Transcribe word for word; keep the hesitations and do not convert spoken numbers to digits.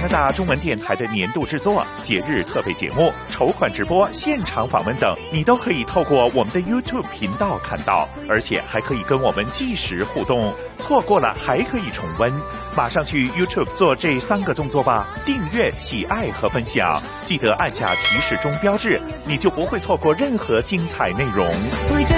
大中文电台的年度制作、节日特备节目、筹款直播、现场访问等，你都可以透过我们的 YouTube 频道看到，而且还可以跟我们即时互动。错过了还可以重温，马上去 YouTube 做这三个动作吧：订阅、喜爱和分享，记得按下提示钟标志，你就不会错过任何精彩内容。